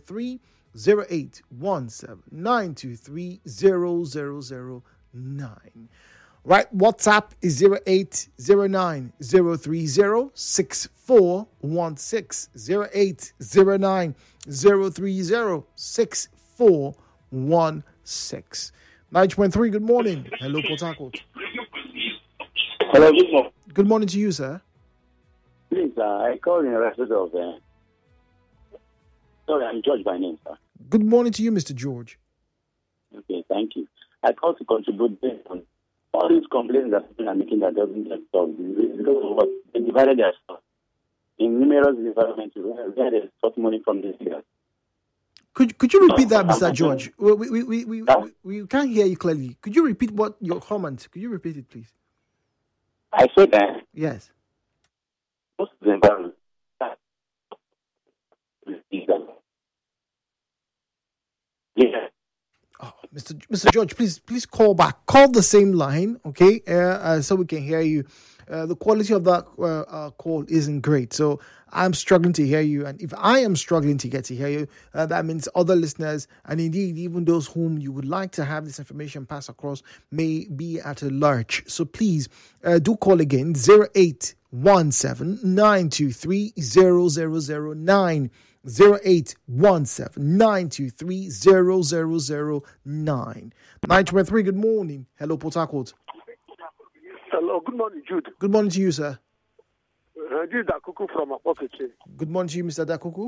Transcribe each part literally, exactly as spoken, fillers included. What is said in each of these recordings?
three, zero eight one seven, nine two three, zero zero zero nine. Right, WhatsApp is zero eight zero nine zero three zero six four one six, zero eight zero nine zero three zero six four one six. nine point three, good morning. Hello, Port Harcourt. Hello, good morning. Good morning to you, sir. Please, uh, I called in respect of... Uh, sorry, I'm George by name, sir. Good morning to you, Mister George. Okay, thank you. I called to contribute based on all these complaints that people are making that doesn't get solved. Because of what? They divided their stuff in numerous environments where they sought money from these leaders. Could could you repeat that, Mister George? We we, we, we, we, we, we can't hear you clearly. Could you repeat what your comment? Could you repeat it, please? I said that. Yes. Most of the environment. Yeah. Oh, Mister Mister George, please please call back. Call the same line, okay? Uh, uh, so we can hear you. Uh, the quality of that uh, uh, call isn't great, so I'm struggling to hear you. And if I am struggling to get to hear you, uh, that means other listeners, and indeed even those whom you would like to have this information pass across, may be at a lurch. So please uh, do call again, zero eight one seven, nine two three, zero zero zero nine. zero eight one seven, nine two three, zero zero zero nine. nine two three, good morning. Hello, Port Harcourt. Hello, good morning, Jude. Good morning to you, sir. Uh, this is Dakuku from Apokeche. Good morning to you, Mister Dakuku.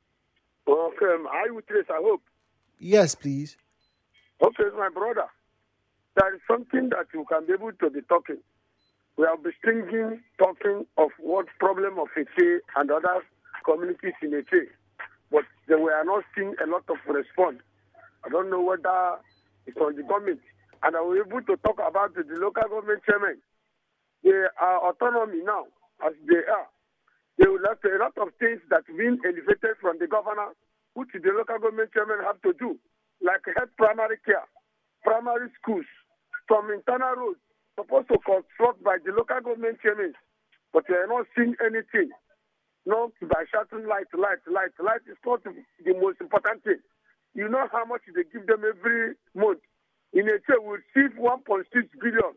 Okay, are you with us, I hope? Yes, please. Okay, my brother. There is something that you can be able to be talking. We have been thinking, talking of what problem of Eche and other communities in Eche, but they were not seeing a lot of response. I don't know whether it's on the government. And I was able to talk about the local government chairman. They are autonomy now, as they are. They will have a lot of things that have been elevated from the governor, which the local government chairman have to do, like health primary care, primary schools, some internal roads, supposed to construct by the local government chairman, but they are not seeing anything. Not by shouting light, light, light. Light is not the most important thing. You know how much they give them every month. In Eche, we receive one point six billion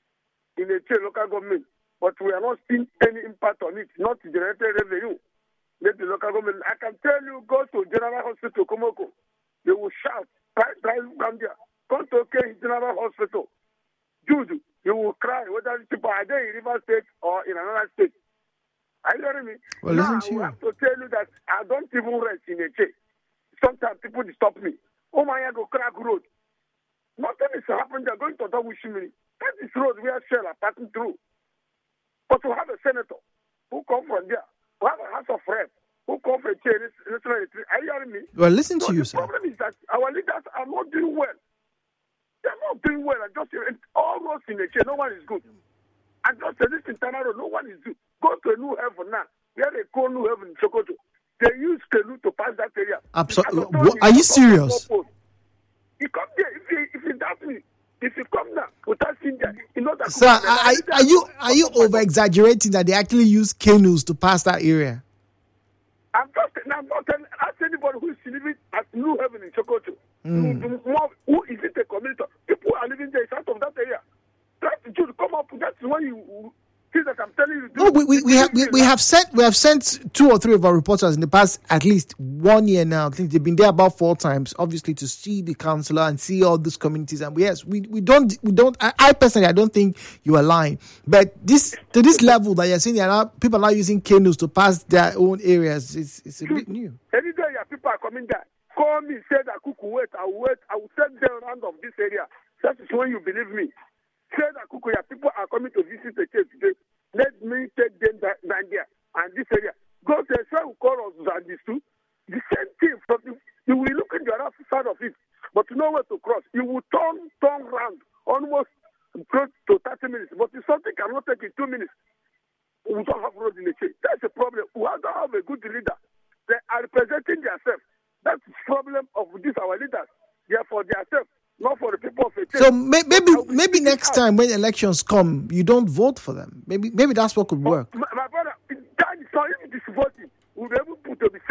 in Eche local government, but we are not seeing any impact on it, not generated revenue. Let the local government, I can tell you, go to General Hospital, Komoko. They will shout, drive down there. Come to K General Hospital. Jude, you will cry, whether it's people are there in River State or in another state. Are you hearing me? Well, now, listen to you. I have to tell you that I don't even rest in Eche. Sometimes people stop me. Oh my God, go crack road. Nothing is happening. They're going to Dawishimiri. That is road where Shell are passing through. But we have a senator who come from there. We have a House of Rep who come from Eche. Are you hearing me? Well, listen So to you, the sir. problem is that our leaders are not doing well. They're not doing well. And just all roads in Eche, no one is good. And just this internal road, no one is good. Go to a new heaven now. Where they call new heaven in Sokoto. They use canoe to pass that area. Absolutely. Are you serious? He come there. If he, if he does me, if he come now without seeing that, you know that. Sir, are, are you are you over exaggerating that they actually use canoes to pass that area? I'm just I'm not telling ask anybody who is living at New Heaven in Sokoto. Mm. Who, who, who is it a community? People are living there out of that area. Try to come up. That's when you see that I'm telling you. No, we, we, we have we, we have sent we have sent two or three of our reporters in the past at least one year now. I think they've been there about four times, obviously, to see the councillor and see all these communities. And yes, we, we don't we don't. I, I personally I don't think you are lying. But this to this level that you're saying, they are now, people are now using canoes to pass their own areas. It's it's a bit new. Any day, yeah, people are coming there. Call me, say that Kuku wait. I will wait. I will send them around of this area. That is when you believe me. Say that Kuku, yeah, people are coming to visit the church today. Let me take them down there and this area. Go to a side who call us and these two. The same thing. From the, you will look in the other side of it, but you know where to cross. You will turn, turn round almost close to thirty minutes. But if something cannot take in two minutes, we don't have roads in the church. That's the problem. We don't have a good leader. They are representing themselves. That's the problem of this, our leaders. They are for themselves, not for the people of the church. So may, maybe maybe next time when elections come, you don't vote for them. Maybe maybe that's what could work. My, my brother, that is not even this voting. We'll be able to be say yes,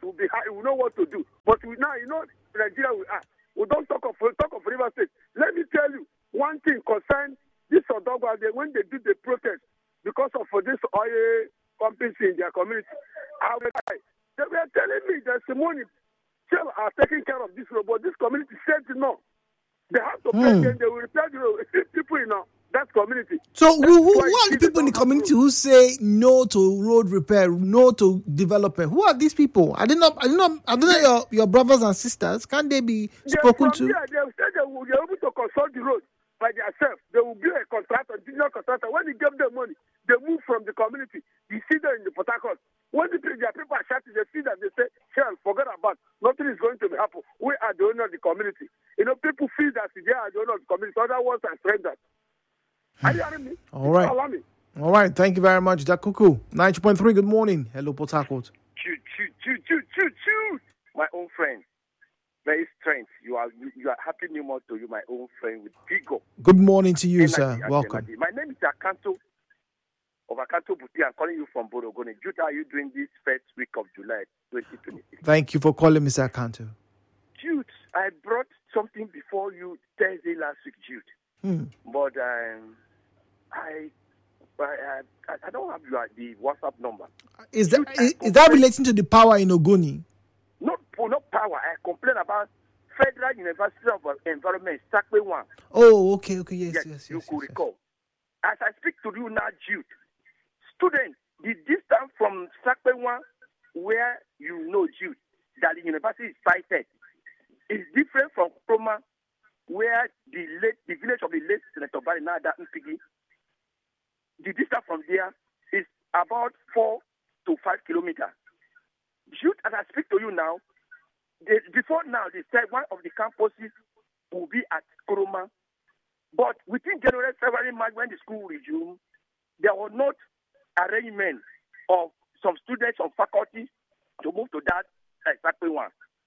will be high. We know what to do. But we now, you know, Nigeria we are. We don't talk of talk of River State. Let me tell you one thing concern this Odogwa. They when they did the protest because of for this oil companies in their community, I will, they were telling me that the money still are taking care of this road, but this community said no. They have to pay Hmm. them. They will repair the road. People in uh, that community. So who, That's who, why who are you the see people in the don't have community road. who say no to road repair, no to development? Who are these people? I did not, I did not, I don't know your, your brothers and sisters. Can they be They- spoken from to? There, they will say they will be able to consult the road by themselves. They will be a contractor, junior contractor. When they give them money, they move from the community. You see them in the Port Harcourt. When the, their people are shouting, they see that they say, "Hell, forget about. Nothing is going to be happen. We are the owner of the community." You know, people feel that they are the owner of the community. Other ones are strangers. Are you hearing me? All right. Allow me. All right. Thank you very much, Dakuku. ninety point three, good morning. Hello, Port Harcourt. Choo, choo, choo, choo, choo, choo. My own friend, very strength. You are you, you are happy new month to you, my own friend with Vigo. Good morning to you, Energy sir. and Welcome. energy. My name is Akanto of Akanto Buti. I'm calling you from Borogone. Jude, how are you doing this first week of July twenty twenty-six? Thank you for calling, Mister Akanto. Jude, I brought something before you Thursday last week, Jude. Hmm. But um, I, I I I don't have your the WhatsApp number. Is that Jude, I is, is that complain- relating to the power in Ogoni? Not not power. I complain about Federal University of Environment, Sakpe one. Oh, okay, okay, yes, Yes, yes, yes. you yes, could yes. recall. As I speak to you now, Jude, students, the distance from Sakpe one, where you know, Jude, that the university is sited, is different from Kroma, where the late, the village of the late Senator Barry Nada Mpigi, the distance from there is about four to five kilometers. Jude, as I speak to you now, they, before now, they said one of the campuses will be at Kroma. But within January, February, March, when the school resumed, there was not arrangement of some students, some faculty to move to that uh, Sakpe one.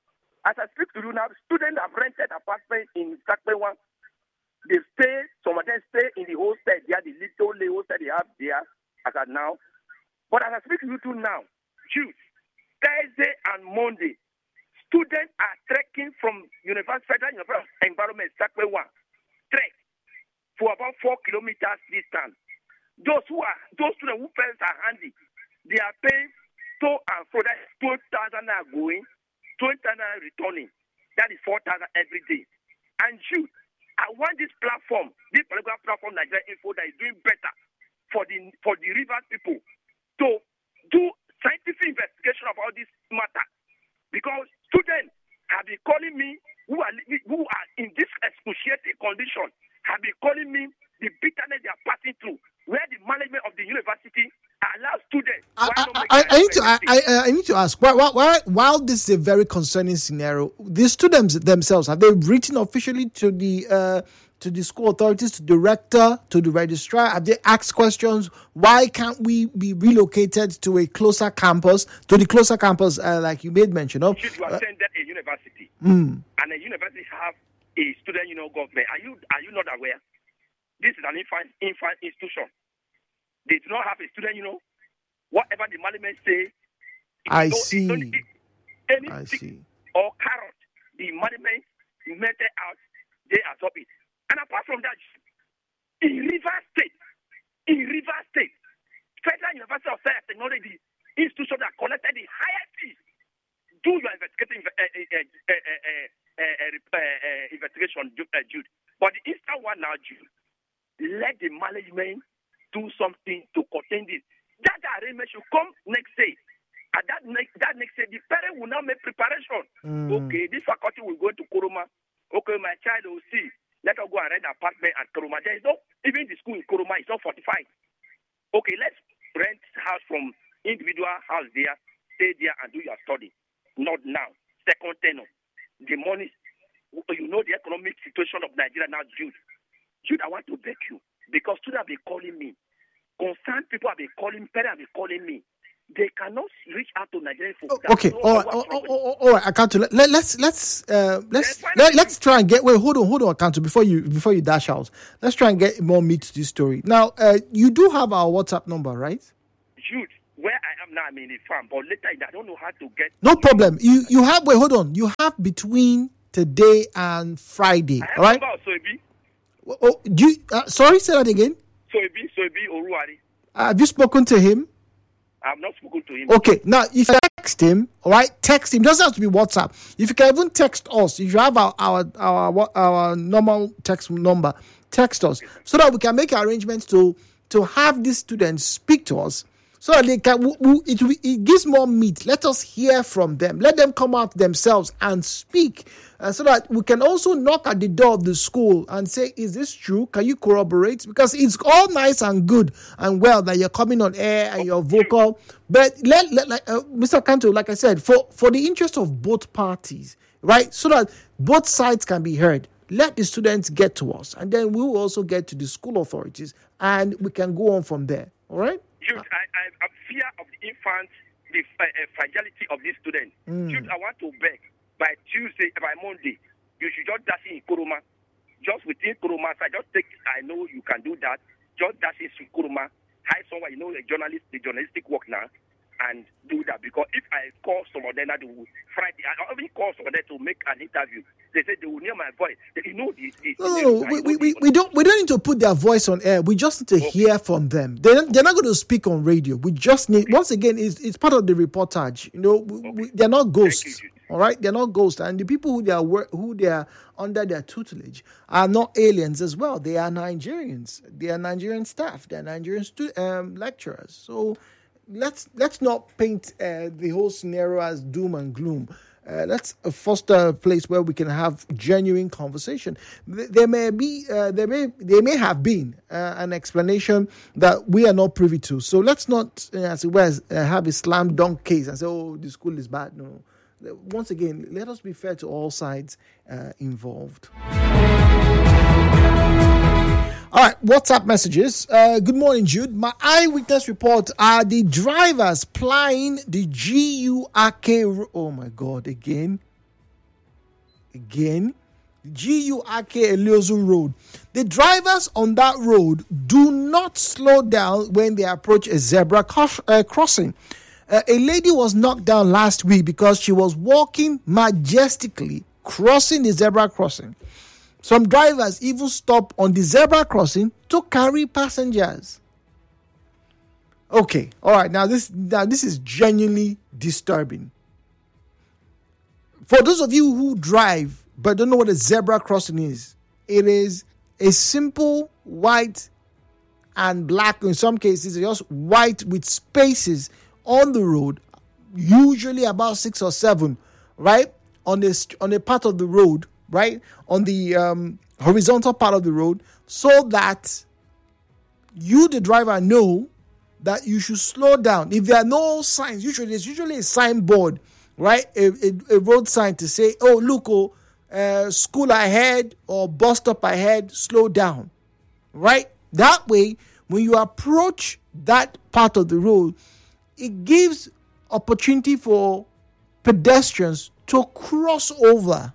As I speak to you now, students have rented apartments in Sakpe one. They stay, some of them stay in the hostel there, the little hostel they have there as of now. But as I speak to you two now, Jude, Thursday and Monday, students are trekking from University Federal University of Environment, Sakpe one, trek for about four kilometers distance. Those who are those students who parents are handy, they are paying to and fro. That's twelve thousand naira going, twenty thousand naira returning. That is four thousand every day. And you, I want this platform, this particular platform, Nigeria Info, that is doing better for the for the river people to do scientific investigation about this matter. Because students have been calling me who are who are in this excruciating condition, have been calling me the bitterness they are passing through, where the management of the university allows students. I, why not I, make I, their I need to I, university- I, I need to ask why, why, why while this is a very concerning scenario, the students themselves, have they written officially to the uh, to the school authorities, to the rector, to the registrar? Have they asked questions? Why can't we be relocated to a closer campus, to the closer campus, uh, like you made mention of? Should you Uh, attend a university mm, and a university have a student, you know, government? Are you are you not aware? This is an infant infant institution. They do not have a student, you know. Whatever the management say, if I you don't- see. don't eat any I stick see. or carrot, the management meted out, they absorb it. And apart from that, in River State, in River State, Federal University of Science and Technology institution that collected the highest fees, do your investigating uh, uh, uh, uh, uh, uh, uh, uh, investigation, uh, Jude. But the instant one now, Jude, let the management do something to contain this. That arrangement should come next day. At that next that next day, the parent will now make preparation. Mm. Okay, this faculty will go to Koroma. Okay, my child will see. Let us go and rent an apartment at Koroma. There is no, even the school in Koroma is not fortified. Okay, let's rent house from individual house there, stay there and do your study. Not now. Second tenor. The money, you know the economic situation of Nigeria now, Jude. Jude, I want to beg you, because students have been calling me. Concerned people have been calling, parents have been calling me. They cannot reach out to Nigerian folks. Oh, okay, No all right, other oh, problem. oh, oh, all right. Akanto, let, let, let's let's uh, let's Yes, why let, not? let's try and get. Wait, hold on, hold on, Akanto, before you before you dash out. Let's try and get more meat to this story. Now, uh, you do have our WhatsApp number, right? Jude, where I am now, I'm in the farm, but later I don't know how to get. No problem. You you have wait, hold on. You have between today and Friday. I have All right. number of Soebi. Oh, oh, do you, uh, sorry, say that again. Soebi, Soebi Oruwari. Uh, have you spoken to him? I have not spoken to him. Okay. Now, if you text him, all right, text him. It doesn't have to be WhatsApp. If you can even text us, if you have our our our, our normal text number, text us so that we can make arrangements to to have these students speak to us. So that they can, it, it gives more meat. Let us hear from them. Let them come out themselves and speak. Uh, so that we can also knock at the door of the school and say, is this true? Can you corroborate? Because it's all nice and good and well that you're coming on air and you're vocal. But let, let like, uh, Mister Kanto, like I said, for, for the interest of both parties, right? So that both sides can be heard. Let the students get to us. And then we will also get to the school authorities. And we can go on from there. All right? Jude, I, I, I fear of the infants, the uh, uh, fragility of these students. Mm. Jude, I want to beg, by Tuesday, by Monday, you should just dash in Kuruma. Just within Kuruma, so I just take, I know you can do that. Just dash in Kuruma, hire someone, you know, a journalist, the journalistic work now, and do that. Because if I call someone then do Friday, I even call someone there to make an interview. They say they will hear my voice. They, you know the, the, No, the, no, no. We, we, we, we don't we don't need to put their voice on air. We just need to okay. hear from them. They're, they're not going to speak on radio. We just need, once again, it's, it's part of the reportage. You know, we, okay. we, they're not ghosts. You, all right, they're not ghosts, and the people who they are who they are under their tutelage are not aliens as well. They are Nigerians. They are Nigerian staff. They are Nigerian stu- um, lecturers. So let's let's not paint uh, the whole scenario as doom and gloom. Uh, let's foster a place where we can have genuine conversation. There may be, uh, there may, there may have been uh, an explanation that we are not privy to. So let's not, uh, as it was, uh, have a slam dunk case and say, "Oh, the school is bad." No. Once again, let us be fair to all sides uh, involved. All right, WhatsApp messages. Uh, good morning, Jude. My eyewitness report are the drivers plying the G U R K. Oh my God, again. Again. G U R K Eliozu Road. The drivers on that road do not slow down when they approach a zebra cross, uh, crossing. Uh, a lady was knocked down last week because she was walking majestically, crossing the zebra crossing. Some drivers even stop on the zebra crossing to carry passengers. Okay, all right. Now this, now this is genuinely disturbing. For those of you who drive but don't know what a zebra crossing is, it is a simple white and black. In some cases, just white with spaces on the road, usually about six or seven, right on this on a part of the road. Right on the um, horizontal part of the road, so that you, the driver, know that you should slow down. If there are no signs, usually there's usually a signboard, right, a, a, a road sign to say, "Oh, look, oh, uh, school ahead or bus stop ahead, slow down." Right, that way, when you approach that part of the road, it gives opportunity for pedestrians to cross over.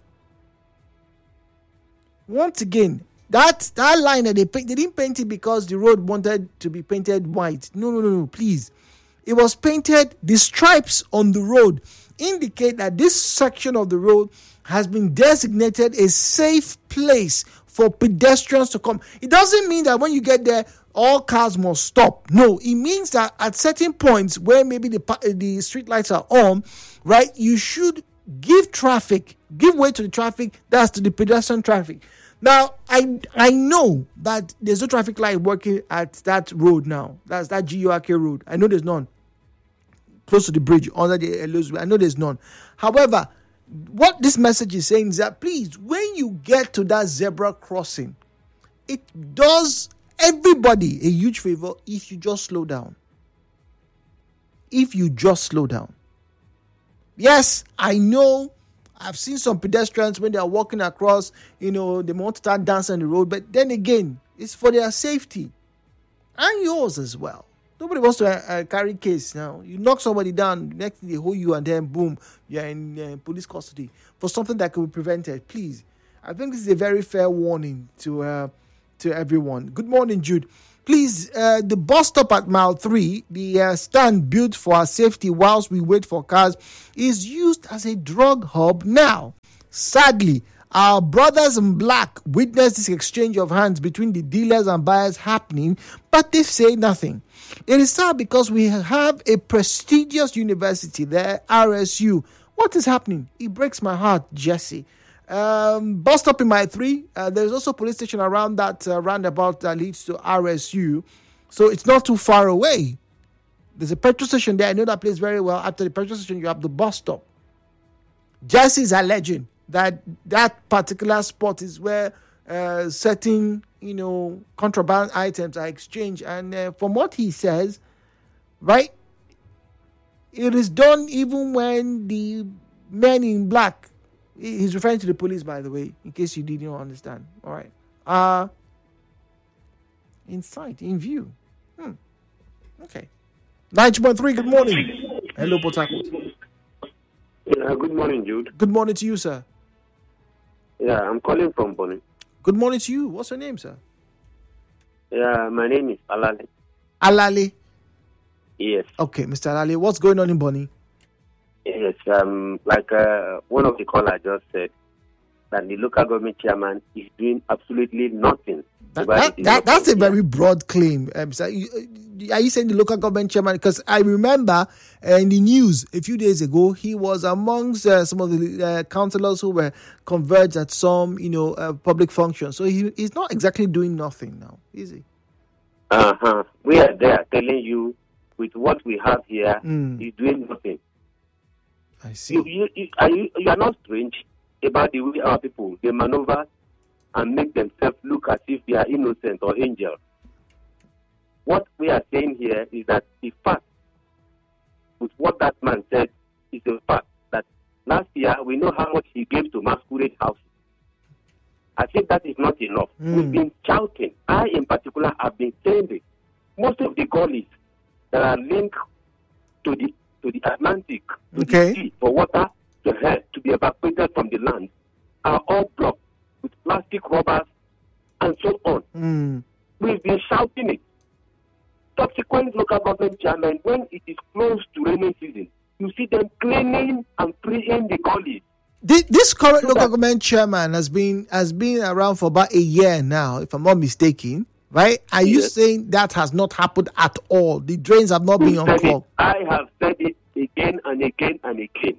Once again, that that line that they paint, they didn't paint it because the road wanted to be painted white. No, no, no, no, please. It was painted, the stripes on the road indicate that this section of the road has been designated a safe place for pedestrians to come. It doesn't mean that when you get there, all cars must stop. No, it means that at certain points where maybe the, the street lights are on, right, you should give traffic, give way to the traffic, that's to the pedestrian traffic. Now, I I know that there's no traffic light working at that road now. That's that G U R K road. I know there's none. Close to the bridge, under the Eliozu. I know there's none. However, what this message is saying is that please, when you get to that zebra crossing, it does everybody a huge favor if you just slow down. If you just slow down. Yes, I know I've seen some pedestrians when they are walking across, you know, they want to start dancing on the road. But then again, it's for their safety and yours as well. Nobody wants to uh, uh, carry case now. You knock somebody down, next thing they hold you, and then boom, you're in uh, police custody for something that could be prevented. Please, I think this is a very fair warning to uh, to everyone. Good morning, Jude. Please Please, uh, the bus stop at mile three, the uh, stand built for our safety whilst we wait for cars, is used as a drug hub now. Sadly, our brothers in black witnessed this exchange of hands between the dealers and buyers happening, but they say nothing. It is sad because we have a prestigious university there, R S U. What is happening? It breaks my heart, Jesse. Um, bus stop in my three. Uh, there's also a police station around that uh, roundabout that leads to R S U. So it's not too far away. There's a petrol station there. I know that place very well. After the petrol station, you have the bus stop. Jesse is alleging that that particular spot is where uh, certain, you know, contraband items are exchanged. And uh, from what he says, right, it is done even when the men in black, he's referring to the police, by the way, in case you didn't understand. All right. Uh, in sight, in view. Hmm. Okay. ninety point three, good morning. Hello, Port Harcourt. Yeah, good morning, Jude. Good morning to you, sir. Yeah, I'm calling from Bonny. Good morning to you. What's your name, sir? Yeah, my name is Alale. Alale? Yes. Okay, Mister Alale, what's going on in Bonny? Yes, um, like uh, one of the callers just said, that the local government chairman is doing absolutely nothing. That, that, that, that's a very broad claim. Um, so you, are you saying the local government chairman? Because I remember uh, in the news a few days ago, he was amongst uh, some of the uh, councillors who were converged at some, you know, uh, public functions. So he, he's not exactly doing nothing now, is he? Uh-huh. We are there telling you, with what we have here, mm. he's doing nothing. I see. You, you, you, are, you, you are not strange about the way our people, they maneuver and make themselves look as if they are innocent or angels. What we are saying here is that the fact, with what that man said, is the fact that last year we know how much he gave to masquerade houses. I think that is not enough. Mm. We've been shouting. I, in particular, have been saying this. Most of the gullies that are linked to the to the Atlantic, to okay. the sea, for water to help to be evacuated from the land, are all blocked with plastic rubbers and so on. Mm. We've been shouting it. Subsequent local government chairman, when it is close to rainy season, you see them cleaning and freeing the gullies. This, this current so local government chairman has been has been around for about a year now, if I'm not mistaken, right? Are yes. you saying that has not happened at all? The drains have not been unclogged? I have said it again and again and again.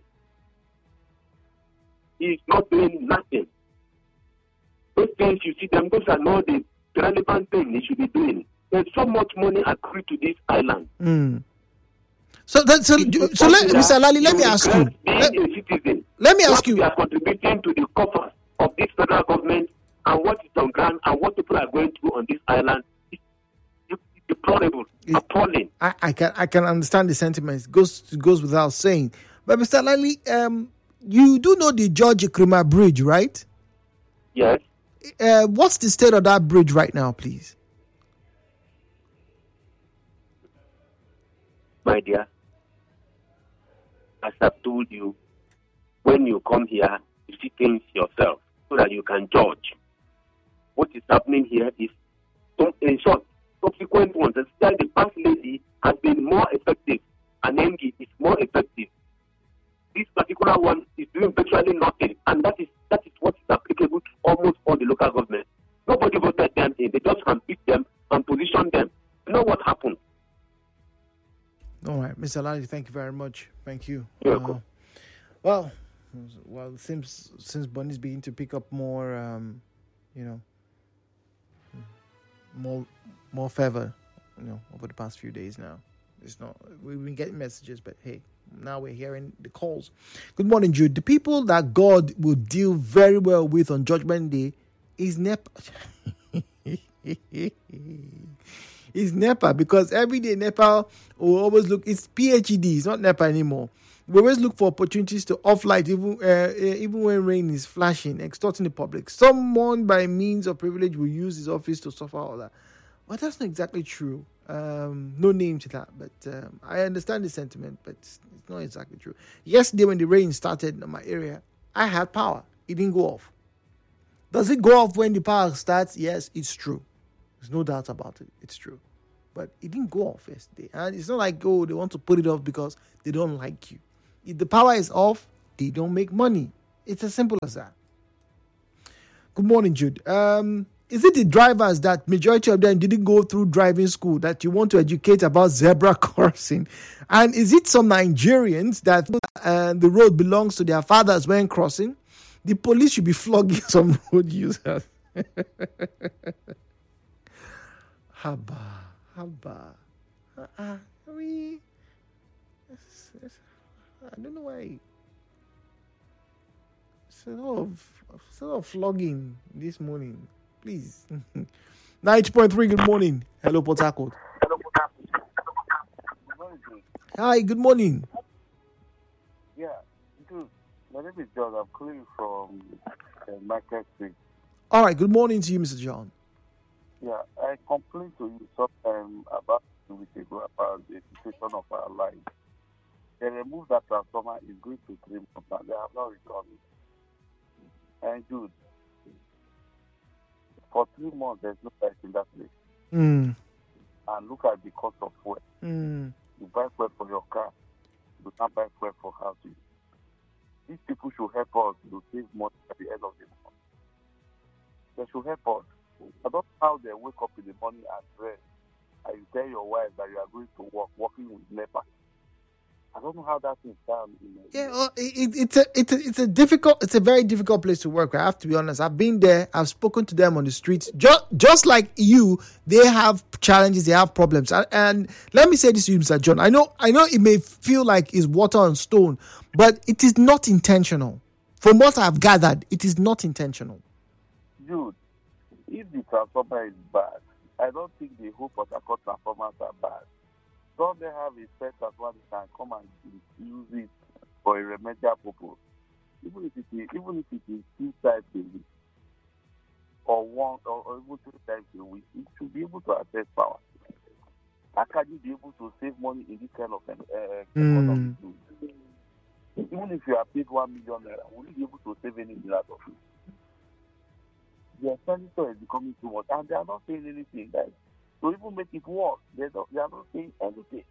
He's not doing nothing. Those things you see them, those are not the relevant things he should be doing. There's so much money accrued to this island. Mm. So, that, so, so let, Mister Alale, let me ask you. Let, a citizen, let me ask you. We are contributing to the coffers of this federal government and what is on ground and what people are going through on this island. It's deplorable, it, appalling. I, I can I can understand the sentiments. It goes it goes without saying. But Mister Alale, um, you do know the George Ikrima Bridge, right? Yes. Uh, what's the state of that bridge right now, please? My dear, as I've told you, when you come here, you see things yourself so that you can judge. What is happening here is, in short, subsequent ones, especially the past lady has been more effective, and Engi is more effective. This particular one is doing virtually nothing, and that is that is what is applicable to almost all the local governments. Nobody voted them in; they just can pick them and position them. You know what happened? All right, Mister Alale, thank you very much. Thank you. You're uh, welcome. Well, well, since since Bonny's beginning to pick up more, um, you know, more more favor, you know, over the past few days now. It's not we've been getting messages, but hey, now we're hearing the calls. Good morning, Jude. The people that God will deal very well with on Judgment Day is NEPA. It's NEPA, because every day NEPA will always look, it's P H E D, it's not NEPA anymore. We always look for opportunities to off light even, uh, even when rain is flashing, extorting the public. Someone by means of privilege will use his office to suffer all that. Well, that's not exactly true. Um, no name to that, but um, I understand the sentiment, but it's, it's not exactly true. Yesterday when the rain started in my area, I had power. It didn't go off. Does it go off when the power starts? Yes, it's true. There's no doubt about it. It's true. But it didn't go off yesterday. And it's not like, oh, they want to put it off because they don't like you. If the power is off, they don't make money. It's as simple as that. Good morning, Jude. Um, is it the drivers that majority of them didn't go through driving school that you want to educate about zebra crossing? And is it some Nigerians that uh, the road belongs to their fathers when crossing? The police should be flogging some road users. Haba, haba. Uh-uh. I mean, it's, it's, I don't know why. It's a lot of, it's a lot of flogging this morning. Please. ninety point three, good morning. Hello, Port Harcourt. Hello, Port Harcourt. Good morning. Hi, good morning. Yeah, dude, my name is John. I'm calling from uh, Market Street. All right, good morning to you, Mister John. Yeah, I complained to you sometime about two weeks ago about the situation of our life. They removed that transformer, is going to three months, and they have not returned it. And dude, for three months, there's no light in that place. Mm. And look at the cost of fuel. Mm. You buy fuel for your car, you can't buy fuel for houses. These people should help us to save money at the end of the month. They should help us. I don't know how they wake up in the morning and dress, and you tell your wife that you are going to work, working with NEPA. I don't know how that is done. In a, yeah, well, it, it's a it's a it's a difficult it's a very difficult place to work. I have to be honest. I've been there. I've spoken to them on the streets. Just just like you, they have challenges. They have problems. And, and let me say this to you, Mister John. I know I know it may feel like it's water on stone, but it is not intentional. From what I've gathered, it is not intentional. Dude, if the transformer is bad, I don't think the whole Port Harcourt transformers are bad. Don't they have a set as one that can come and use it for a remedial purpose? Even if it is, even if it is two times a week, or one, or, or even two times a week, it should be able to access power. How can you be able to save money in this kind of uh, economy? Mm. Even if you are paid one million naira, will you be able to save anything out of it? The expenditure is becoming too much, and they are not saying anything. Guys. To even make it worse, they, don't, they are not saying anything.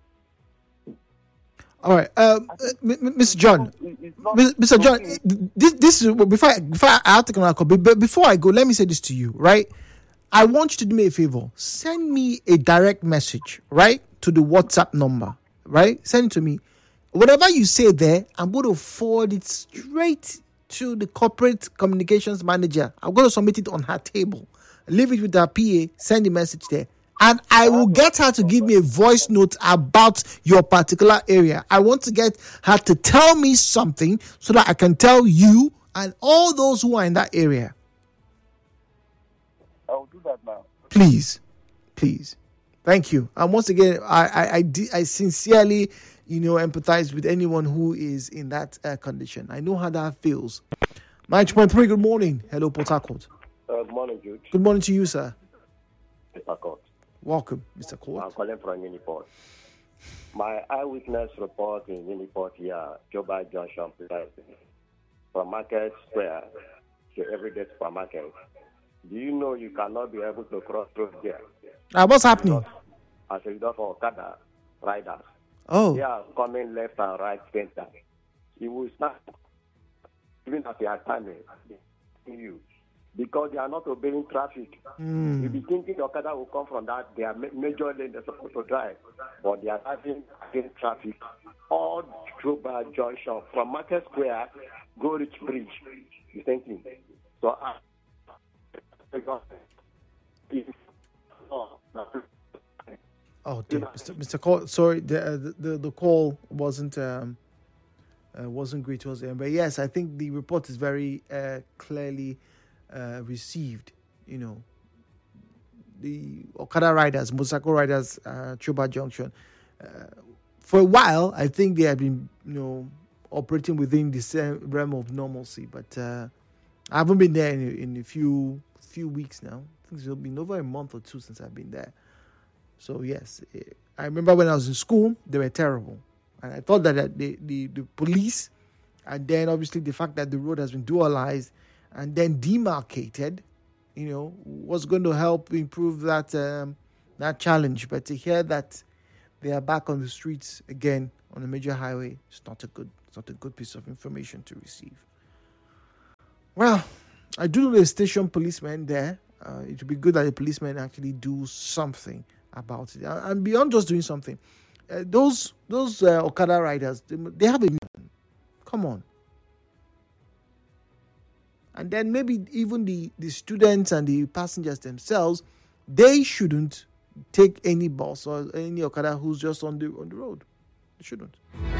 All right, um, uh, Mister John, Mister John, this this is before I, before I have to come out, but before I go, let me say this to you, right? I want you to do me a favor. Send me a direct message, right, to the WhatsApp number, right? Send it to me. Whatever you say there, I'm going to forward it straight to the corporate communications manager. I'm going to submit it on her table. Leave it with her P A, send the message there. And I will get her to give me a voice note about your particular area. I want to get her to tell me something so that I can tell you and all those who are in that area. I will do that now. Please, please. Thank you. And once again, I I, I, I sincerely, you know, empathize with anyone who is in that uh, condition. I know how that feels. ninety point three, good morning. Hello, Port Harcourt. Uh, good morning, Jude. Good morning to you, sir. Mister Court. Welcome, Mister Court. I'm calling from Uniport. My eyewitness report in Uniport here, Joba Junction, from Market Square to Everyday Supermarket. Do you know you cannot be able to cross road there? Uh, what's happening? As a result of Okada riders. Oh. They are coming left and right center. You will start, even at their timing, you. Because they are not obeying traffic. Mm. You'll be thinking the Okada will come from that, their major lane they're supposed to drive. But they are driving against traffic all through by junction from Market Square, go reach bridge. You're thinking. So, uh, oh, dear. Mister Mister Call, sorry, the, uh, the the call wasn't um uh, wasn't great to us, but yes, I think the report is very uh, clearly Uh, received. You know, the Okada riders, motorcycle riders, uh, Chuba Junction. Uh, for a while, I think they have been, you know, operating within the same realm of normalcy. But uh, I haven't been there in a, in a few few weeks now. I think it's been over a month or two since I've been there. So yes, I remember when I was in school, they were terrible, and I thought that the the, the police, and then obviously the fact that the road has been dualized and then demarcated, you know, what's going to help improve that um, that challenge. But to hear that they are back on the streets again on a major highway, it's not a good, it's not a good piece of information to receive. Well, I do know there's station policemen there. Uh, it would be good that the policemen actually do something about it, and beyond just doing something. Uh, those those uh, Okada riders, they, they have a mission. Come on. And then maybe even the, the students and the passengers themselves, they shouldn't take any bus or any Okada who's just on the on the road. They shouldn't.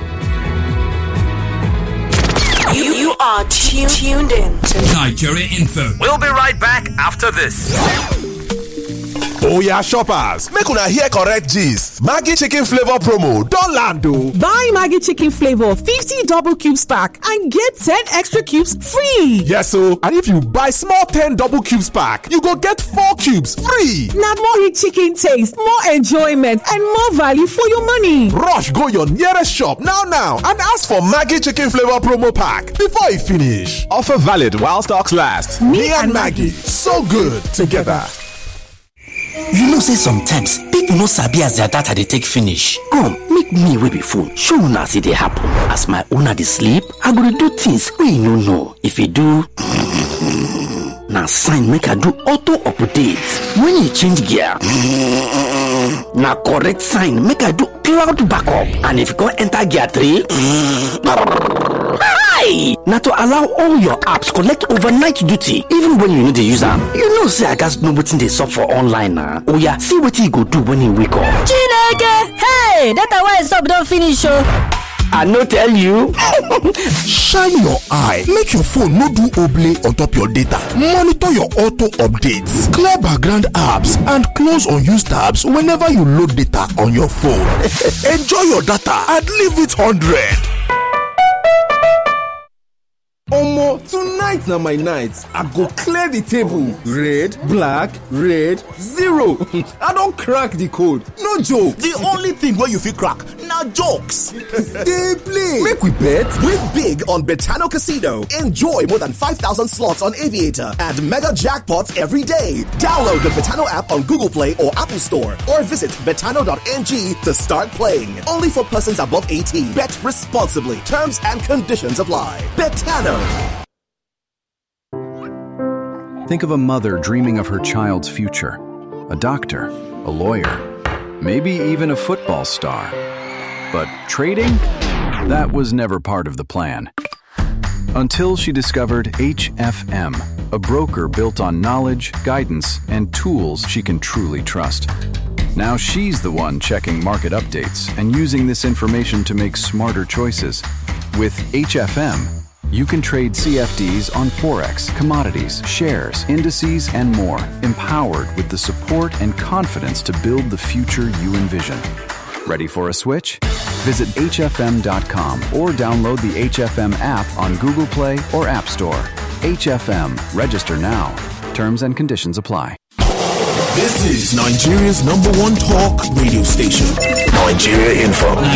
You, you are tuned, tuned in to Nigeria Info. We'll be right back after this. Oh yeah, shoppers, make una hear correct gist. Maggi chicken flavor promo don land o. Buy Maggi chicken flavor fifty double cubes pack and get ten extra cubes free. Yes o, and if you buy small ten double cubes pack, you go get four cubes free. Na more rich chicken taste, more enjoyment, and more value for your money. Rush go your nearest shop now now and ask for Maggi chicken flavor promo pack before e finish. Offer valid while stocks last. Me, Me and Maggi, so good together. You know say sometimes people no sabi as their data dey take finish. Come, make me wey be phone show una as e dey happen. As my owner dey sleep, I go dey do things wey you no know. If you do na sign make I do auto update. When you change gear, na correct sign make I do cloud backup. And if you go enter gear three, hi! Na to allow all your apps collect overnight duty even when you no dey use am. You know say I gats know wetin dey sup for online na. Oh yeah, see wetin you go do when you wake up. Chineke! Hey! Data why sup don finish o. I no tell you. Shine your eye, make your phone no do oblay on top your data. Monitor your auto updates, clear background apps, and close unused tabs whenever you load data on your phone. Enjoy your data and leave it one hundred. Omo, tonight na my night. I go clear the table. Red, black, red, zero. I don't crack the code. No joke. The only thing where you fit crack na jokes. They play. Make we bet. Win big on Betano Casino. Enjoy more than five thousand slots on Aviator and mega jackpots every day. Download the Betano app on Google Play or Apple Store or visit betano dot n g to start playing. Only for persons above eighteen. Bet responsibly. Terms and conditions apply. Betano. Think of a mother dreaming of her child's future. A doctor, a lawyer, maybe even a football star. But trading? That was never part of the plan. Until she discovered H F M, a broker built on knowledge, guidance, and tools she can truly trust. Now she's the one checking market updates and using this information to make smarter choices. With H F M, you can trade C F Ds on Forex, commodities, shares, indices, and more, empowered with the support and confidence to build the future you envision. Ready for a switch? Visit H F M dot com or download the H F M app on Google Play or App Store. H F M. Register now. Terms and conditions apply. This is Nigeria's number one talk radio station. Nigeria Info.